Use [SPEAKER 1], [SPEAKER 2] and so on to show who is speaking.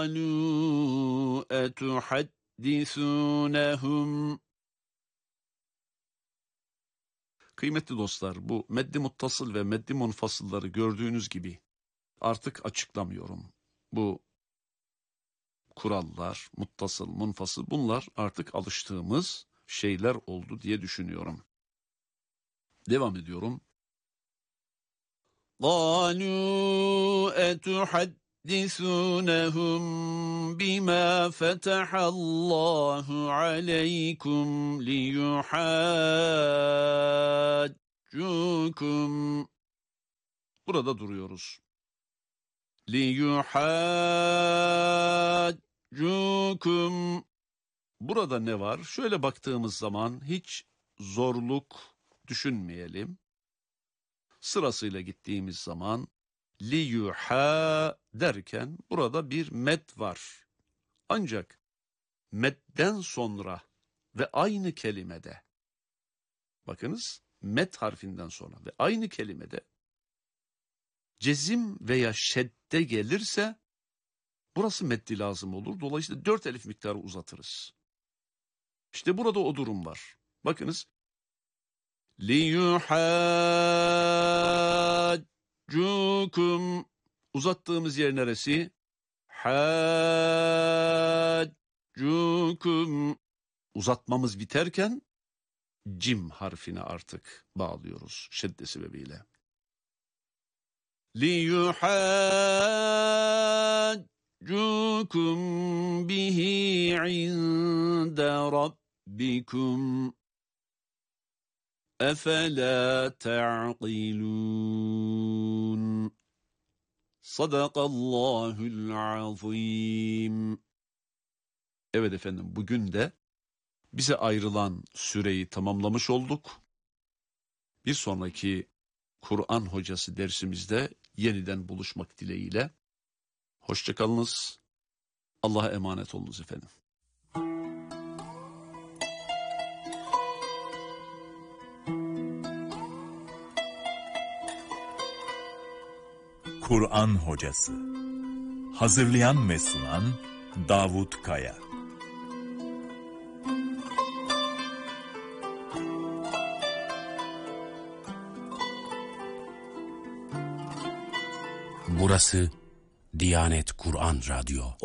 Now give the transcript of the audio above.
[SPEAKER 1] قَالُوا أَتُحَدِّثُونَهُمْ. Kıymetli dostlar, bu meddi muttasıl ve meddi munfasılları gördüğünüz gibi artık açıklamıyorum. Bu kurallar, muttasıl, munfasıl, bunlar artık alıştığımız şeyler oldu diye düşünüyorum. Devam ediyorum. قَالُوا أَتُحَدِّثُونَهُمْ بِمَا فَتَحَ اللّٰهُ عَلَيْكُمْ لِيُحَاجُّوكُمْ. Burada duruyoruz. لِيُحَاجُّوكُمْ. Burada ne var? Şöyle baktığımız zaman hiç zorluk düşünmeyelim. Sırasıyla gittiğimiz zaman liyuha derken burada bir met var. Ancak metten sonra ve aynı kelimede, bakınız met harfinden sonra ve aynı kelimede cezim veya şedde gelirse burası meddi lazım olur. Dolayısıyla 4 elif miktarı uzatırız. İşte burada o durum var. Bakınız. لِيُحَاجُّكُمْ. Uzattığımız yer neresi? حَاجُّكُمْ. Uzatmamız biterken cim harfine artık bağlıyoruz şedde sebebiyle. لِيُحَاجُّكُمْ بِهِ عِنْدَ رَبِّكُمْ. أَفَلَا تَعْقِلُونَ. Sadakallahul azim. Evet efendim, bugün de bize ayrılan süreyi tamamlamış olduk. Bir sonraki Kur'an hocası dersimizde yeniden buluşmak dileğiyle. Hoşça kalınız. Allah'a emanet olunuz efendim.
[SPEAKER 2] Kur'an hocası. Hazırlayan ve sunan Davut Kaya.
[SPEAKER 3] Burası Diyanet Kur'an Radyo.